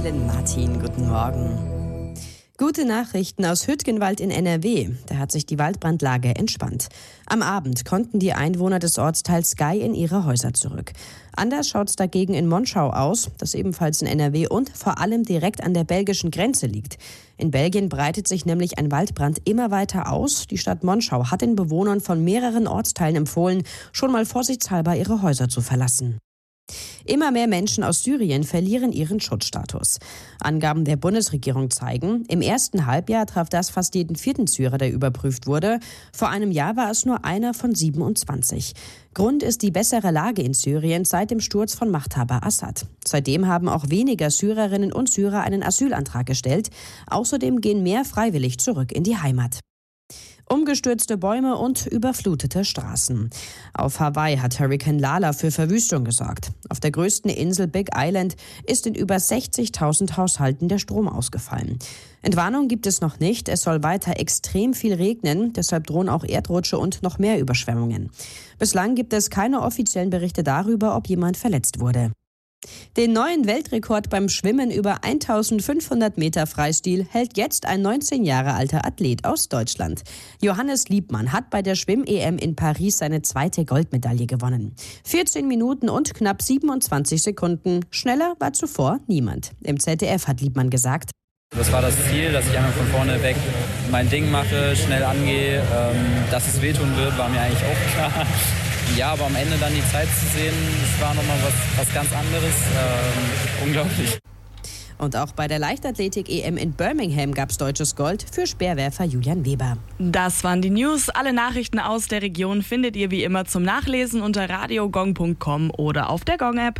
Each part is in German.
Helen Martin, guten Morgen. Gute Nachrichten aus Hüttgenwald in NRW. Da hat sich die Waldbrandlage entspannt. Am Abend konnten die Einwohner des Ortsteils Gei in ihre Häuser zurück. Anders schaut's dagegen in Monschau aus, das ebenfalls in NRW und vor allem direkt an der belgischen Grenze liegt. In Belgien breitet sich nämlich ein Waldbrand immer weiter aus. Die Stadt Monschau hat den Bewohnern von mehreren Ortsteilen empfohlen, schon mal vorsichtshalber ihre Häuser zu verlassen. Immer mehr Menschen aus Syrien verlieren ihren Schutzstatus. Angaben der Bundesregierung zeigen, im ersten Halbjahr traf das fast jeden vierten Syrer, der überprüft wurde. Vor einem Jahr war es nur einer von 27. Grund ist die bessere Lage in Syrien seit dem Sturz von Machthaber Assad. Seitdem haben auch weniger Syrerinnen und Syrer einen Asylantrag gestellt. Außerdem gehen mehr freiwillig zurück in die Heimat. Umgestürzte Bäume und überflutete Straßen. Auf Hawaii hat Hurrikan Lala für Verwüstung gesorgt. Auf der größten Insel Big Island ist in über 60.000 Haushalten der Strom ausgefallen. Entwarnung gibt es noch nicht. Es soll weiter extrem viel regnen. Deshalb drohen auch Erdrutsche und noch mehr Überschwemmungen. Bislang gibt es keine offiziellen Berichte darüber, ob jemand verletzt wurde. Den neuen Weltrekord beim Schwimmen über 1500 Meter Freistil hält jetzt ein 19 Jahre alter Athlet aus Deutschland. Johannes Liebmann hat bei der Schwimm-EM in Paris seine zweite Goldmedaille gewonnen. 14 Minuten und knapp 27 Sekunden. Schneller war zuvor niemand. Im ZDF hat Liebmann gesagt: Das war das Ziel, dass ich einfach von vorne weg mein Ding mache, schnell angehe. Dass es wehtun wird, war mir eigentlich auch klar. Ja, aber am Ende dann die Zeit zu sehen, das war nochmal was ganz anderes. Unglaublich. Und auch bei der Leichtathletik-EM in Birmingham gab es deutsches Gold für Speerwerfer Julian Weber. Das waren die News. Alle Nachrichten aus der Region findet ihr wie immer zum Nachlesen unter radiogong.com oder auf der Gong-App.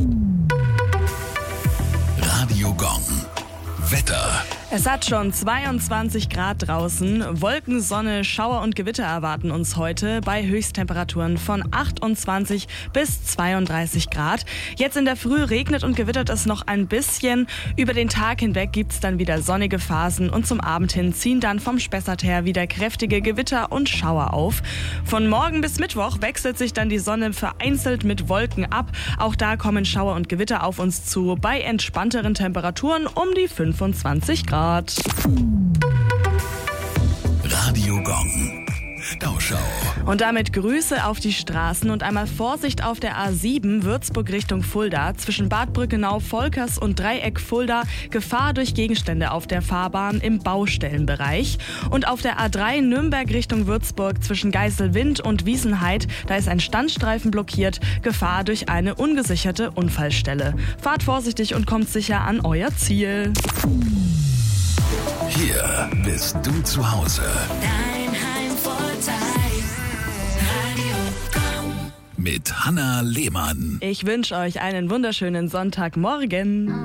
Radio Gong. Wetter. Es hat schon 22 Grad draußen. Wolken, Sonne, Schauer und Gewitter erwarten uns heute bei Höchsttemperaturen von 28 bis 32 Grad. Jetzt in der Früh regnet und gewittert es noch ein bisschen. Über den Tag hinweg gibt es dann wieder sonnige Phasen und zum Abend hin ziehen dann vom Spessart her wieder kräftige Gewitter und Schauer auf. Von morgen bis Mittwoch wechselt sich dann die Sonne vereinzelt mit Wolken ab. Auch da kommen Schauer und Gewitter auf uns zu bei entspannteren Temperaturen um die 25 Grad. Radio Gong. Stauschau. Und damit Grüße auf die Straßen und einmal Vorsicht auf der A7 Würzburg Richtung Fulda. Zwischen Bad Brückenau, Volkers und Dreieck Fulda Gefahr durch Gegenstände auf der Fahrbahn im Baustellenbereich. Und auf der A3 Nürnberg Richtung Würzburg zwischen Geiselwind und Wiesenheid, da ist ein Standstreifen blockiert. Gefahr durch eine ungesicherte Unfallstelle. Fahrt vorsichtig und kommt sicher an euer Ziel. Hier bist du zu Hause. Dein Heimvorteil. Radio Gong. Mit Hanna Lehmann. Ich wünsche euch einen wunderschönen Sonntagmorgen.